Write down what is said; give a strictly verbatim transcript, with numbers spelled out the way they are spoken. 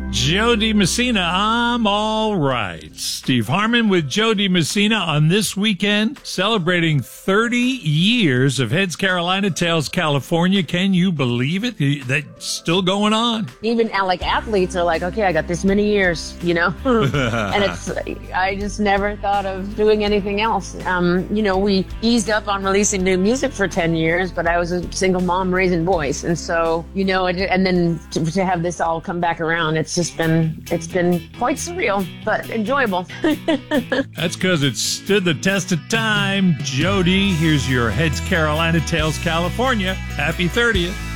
Joe DiMessina, I'm all right. Steve Harmon with Joe DiMessina on this weekend, celebrating thirty years of Heads Carolina Tails California. Can you believe it? That's still going on. Even uh, like athletes are like, okay, I got this many years, you know? And it's, I just never thought of doing anything else. Um, you know, we eased up on releasing new music for ten years, but I was a single mom raising boys. And so, you know, it, and then to, to have this all come back around, it's just been, it's been quite surreal, but enjoyable. That's because it stood the test of time. Jody, here's your Heads Carolina Tails California. Happy thirtieth.